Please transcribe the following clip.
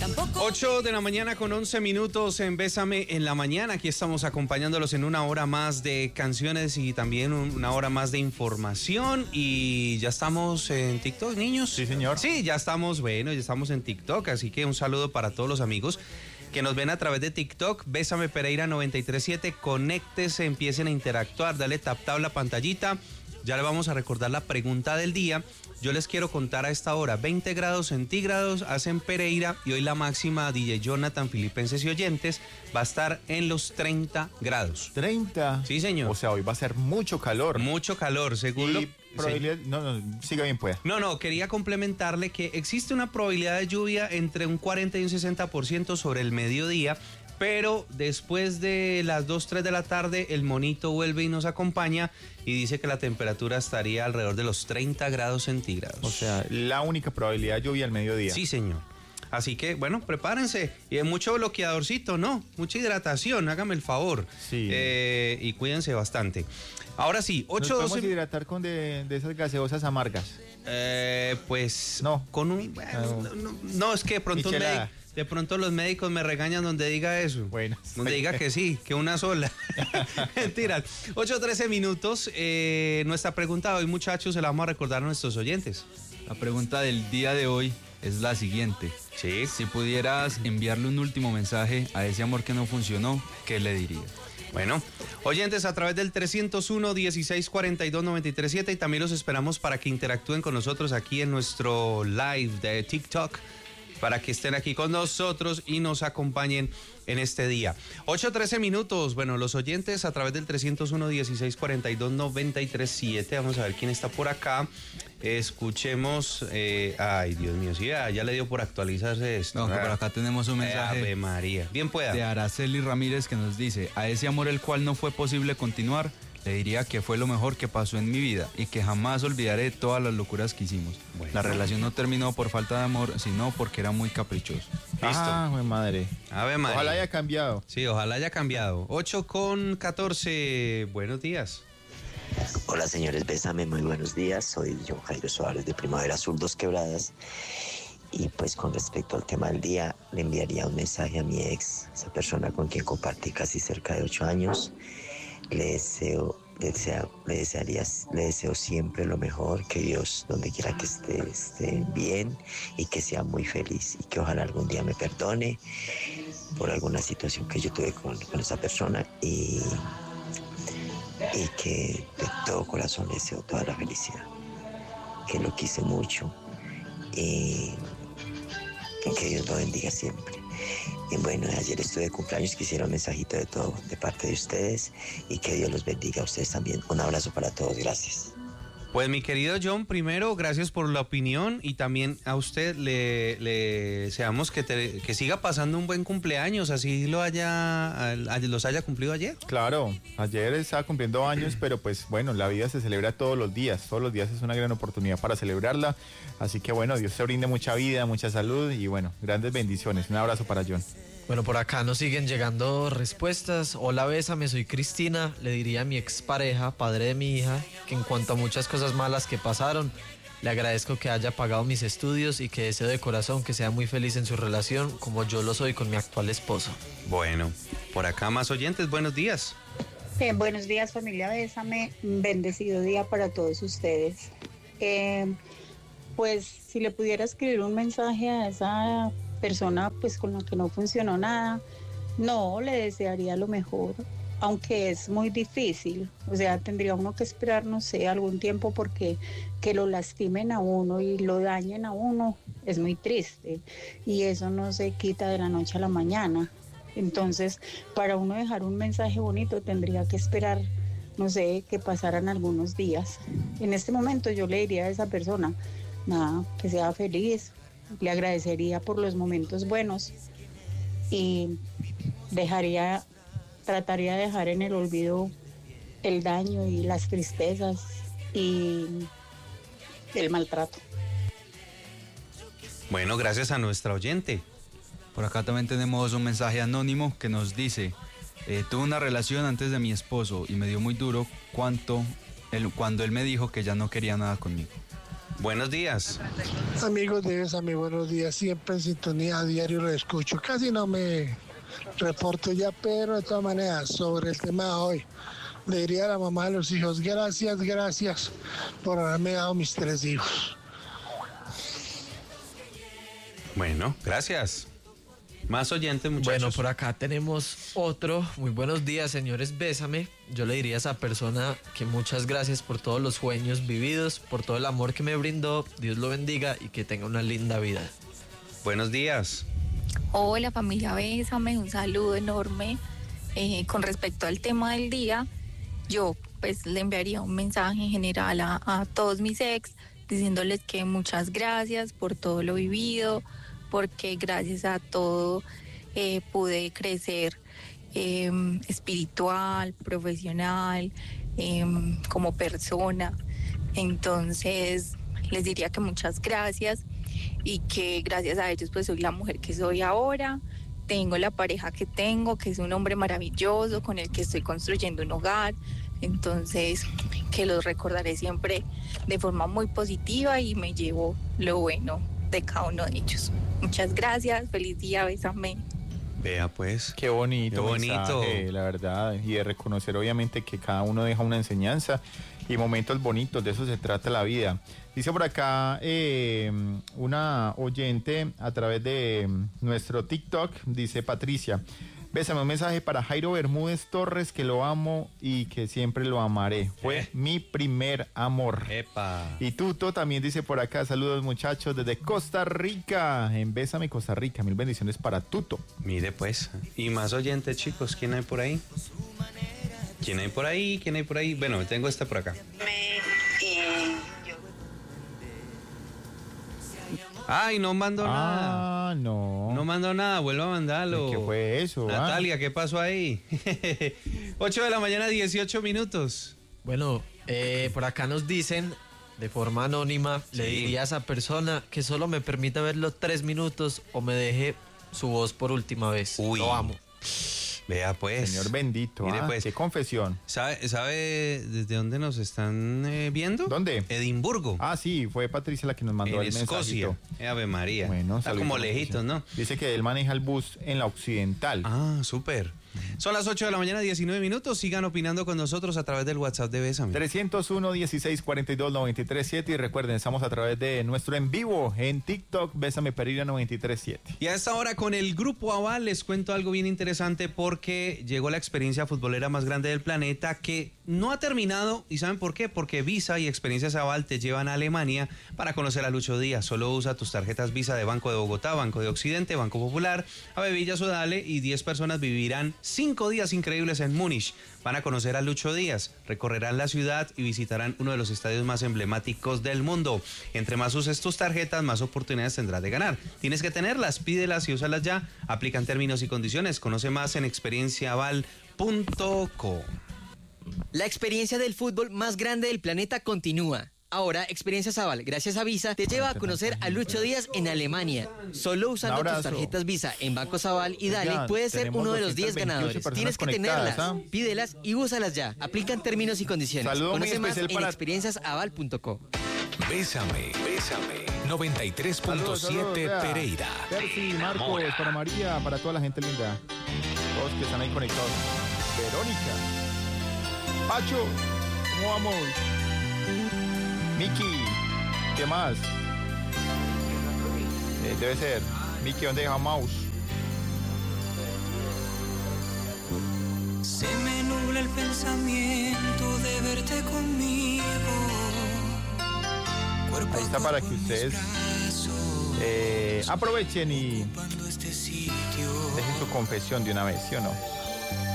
8 de la mañana con 11 minutos en Bésame en la Mañana. Aquí estamos acompañándolos en una hora más de canciones y también una hora más de información. Y ya estamos en TikTok, niños. Sí, señor. Sí, ya estamos en TikTok. Así que un saludo para todos los amigos que nos ven a través de TikTok. Bésame Pereira 937. Conéctese, empiecen a interactuar. Dale tap la pantallita. Ya le vamos a recordar la pregunta del día. Yo les quiero contar a esta hora, 20 grados centígrados hacen Pereira y hoy la máxima, DJ Jonathan, filipenses y oyentes, va a estar en los 30 grados. ¿30? Sí, señor. O sea, hoy va a ser mucho calor. Mucho calor, según lo... probabilidad... Sí. No, siga bien, pueda. No, quería complementarle que existe una probabilidad de lluvia entre un 40 y un 60% sobre el mediodía, pero después de las 2, 3 de la tarde el monito vuelve y nos acompaña y dice que la temperatura estaría alrededor de los 30 grados centígrados. O sea, la única probabilidad de lluvia al mediodía. Sí, señor. Así que, bueno, prepárense. Y de mucho bloqueadorcito, ¿no? Mucha hidratación, hágame el favor. Sí. Y cuídense bastante. Ahora sí, 8:12. ¿Nos podemos hidratar con de esas gaseosas amargas? Pues... No. Con un... No, es que de pronto los médicos me regañan donde diga eso. Bueno. Donde diga que sí, que una sola. Mentira. 8:13 minutos. Nuestra pregunta de hoy, muchachos, se la vamos a recordar a nuestros oyentes. La pregunta del día de hoy es la siguiente. Sí. Si pudieras enviarle un último mensaje a ese amor que no funcionó, ¿qué le dirías? Bueno, oyentes, a través del 301-1642-937 y también los esperamos para que interactúen con nosotros aquí en nuestro live de TikTok, para que estén aquí con nosotros y nos acompañen en este día. 8:13 minutos. Bueno, los oyentes a través del 301-1642-937. Vamos a ver quién está por acá. Escuchemos. Ay, Dios mío, sí, ya le dio por actualizarse esto. No, que por acá tenemos un mensaje Ave María. Bien pueda. De Araceli Ramírez que nos dice: a ese amor el cual no fue posible continuar, le diría que fue lo mejor que pasó en mi vida y que jamás olvidaré todas las locuras que hicimos. Bueno. La relación no terminó por falta de amor, sino porque era muy caprichoso. Listo. Ah, mi madre. Ave María. Ojalá haya cambiado. Sí, ojalá haya cambiado. 8:14. Buenos días. Hola señores, bésame, muy buenos días. Soy John Jairo Suárez de Primavera Sur, Dos Quebradas. Y pues con respecto al tema del día, le enviaría un mensaje a mi ex, esa persona con quien compartí casi cerca de 8 años. Le deseo siempre lo mejor, que Dios, donde quiera que esté bien y que sea muy feliz y que ojalá algún día me perdone por alguna situación que yo tuve con esa persona y que de todo corazón le deseo toda la felicidad, que lo quise mucho y que Dios lo bendiga siempre. Y bueno, ayer estuve de cumpleaños, quisiera un mensajito de todo de parte de ustedes y que Dios los bendiga a ustedes también. Un abrazo para todos, gracias. Pues mi querido John, primero, gracias por la opinión y también a usted le deseamos que siga pasando un buen cumpleaños, así los haya cumplido ayer. Claro, ayer estaba cumpliendo años, pero pues bueno, la vida se celebra todos los días es una gran oportunidad para celebrarla, así que bueno, Dios te brinde mucha vida, mucha salud y bueno, grandes bendiciones. Un abrazo para John. Bueno, por acá nos siguen llegando respuestas. Hola, bésame, soy Cristina. Le diría a mi expareja, padre de mi hija, que en cuanto a muchas cosas malas que pasaron, le agradezco que haya pagado mis estudios y que deseo de corazón que sea muy feliz en su relación, como yo lo soy con mi actual esposo. Bueno, por acá más oyentes, buenos días. Buenos días, familia Bésame. Un bendecido día para todos ustedes. Pues si le pudiera escribir un mensaje a esa persona pues con la que no funcionó nada, no, le desearía lo mejor, aunque es muy difícil, o sea, tendría uno que esperar, no sé, algún tiempo, porque que lo lastimen a uno y lo dañen a uno es muy triste y eso no se quita de la noche a la mañana. Entonces, para uno dejar un mensaje bonito tendría que esperar, no sé, que pasaran algunos días. En este momento yo le diría a esa persona, nada, que sea feliz, le agradecería por los momentos buenos y trataría de dejar en el olvido el daño y las tristezas y el maltrato. Bueno, gracias a nuestra oyente. Por acá también tenemos un mensaje anónimo que nos dice: tuve una relación antes de mi esposo y me dio muy duro cuando él me dijo que ya no quería nada conmigo. Buenos días. Amigos de Bésame, buenos días. Siempre en sintonía, a diario lo escucho. Casi no me reporto ya, pero de todas maneras, sobre el tema de hoy, le diría a la mamá de los hijos, gracias por haberme dado mis 3 hijos. Bueno, gracias. Más oyentes, muchachos. Bueno, por acá tenemos otro. Muy buenos días, señores. Bésame. Yo le diría a esa persona que muchas gracias por todos los sueños vividos, por todo el amor que me brindó. Dios lo bendiga y que tenga una linda vida. Buenos días. Hola familia Bésame, un saludo enorme. Con respecto al tema del día, yo pues le enviaría un mensaje en general a todos mis ex, diciéndoles que muchas gracias por todo lo vivido, porque gracias a todo pude crecer espiritual, profesional, como persona. Entonces les diría que muchas gracias y que gracias a ellos pues soy la mujer que soy ahora. Tengo la pareja que tengo, que es un hombre maravilloso con el que estoy construyendo un hogar. Entonces, que los recordaré siempre de forma muy positiva y me llevo lo bueno de cada uno de ellos. Muchas gracias, feliz día, bésame. Vea pues. Qué bonito, Qué bonito. mensaje, la verdad, y de reconocer obviamente que cada uno deja una enseñanza y momentos bonitos, de eso se trata la vida. Dice por acá una oyente a través de nuestro TikTok, dice Patricia, bésame, un mensaje para Jairo Bermúdez Torres, que lo amo y que siempre lo amaré. Fue mi primer amor. Epa. Y Tuto también dice por acá, saludos muchachos desde Costa Rica, en Bésame Costa Rica, mil bendiciones para Tuto. Mire pues. Y más oyentes, chicos, ¿quién hay por ahí? ¿Quién hay por ahí? ¿Quién hay por ahí? Bueno, tengo esta por acá. Ay, no mandó nada. Ah, no. No mandó nada, vuelvo a mandarlo. ¿Qué fue eso? Natalia, ¿qué pasó ahí? 8 de la mañana, 18 minutos. Bueno, por acá nos dicen, de forma anónima, le diría a esa persona que solo me permita verlo 3 minutos o me deje su voz por última vez. Uy. Lo amo. Vea pues. Señor bendito, Mire, pues, qué confesión. ¿Sabe desde dónde nos están viendo? ¿Dónde? Edimburgo. Ah, sí, fue Patricia la que nos mandó En el Escocia. mensajito. Ave María. Bueno, está como saludos, lejitos, ¿no? Dice que él maneja el bus en la Occidental. Ah, súper. Son las 8 de la mañana, 19 minutos. Sigan opinando con nosotros a través del WhatsApp de Bésame. 301-1642-937 y recuerden, estamos a través de nuestro en vivo en TikTok, Bésame Pereira 937. Y a esta hora con el Grupo Aval les cuento algo bien interesante porque llegó la experiencia futbolera más grande del planeta que no ha terminado. ¿Y saben por qué? Porque Visa y Experiencias Aval te llevan a Alemania para conocer a Lucho Díaz. Solo usa tus tarjetas Visa de Banco de Bogotá, Banco de Occidente, Banco Popular, Avevillas o Dale y 10 personas vivirán 5 días increíbles en Múnich. Van a conocer a Lucho Díaz, recorrerán la ciudad y visitarán uno de los estadios más emblemáticos del mundo. Entre más uses tus tarjetas, más oportunidades tendrás de ganar. Tienes que tenerlas, pídelas y úsalas ya. Aplican términos y condiciones. Conoce más en experienciaaval.co. La experiencia del fútbol más grande del planeta continúa. Ahora, Experiencias Aval, gracias a Visa, te lleva a conocer a Lucho Díaz en Alemania. Solo usando tus tarjetas Visa en Bancos Aval y Dale, puedes ser uno de los 10 ganadores. Tienes que tenerlas, pídelas y úsalas ya. Aplican términos y condiciones. Conoce más en experienciasaval.co. Bésame, bésame. 93.7 Pereira. Percy, Marcos, para María, para toda la gente linda. Todos que están ahí conectados. Verónica. Pacho, ¿cómo vamos? Miki, ¿qué más? Debe ser. Miki, ¿dónde deja mouse? Se me nubla el pensamiento de verte conmigo. Ahí está para que ustedes aprovechen y dejen su confesión de una vez, ¿sí o no?